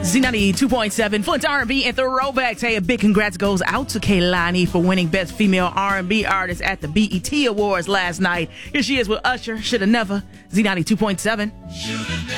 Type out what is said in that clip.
Z90 2.7, Flint's R&B and Throwbacks. Hey, a big congrats goes out to Kehlani for winning Best Female R&B Artist at the BET Awards last night. Here she is with Usher, Shoulda Never, Z90 2.7.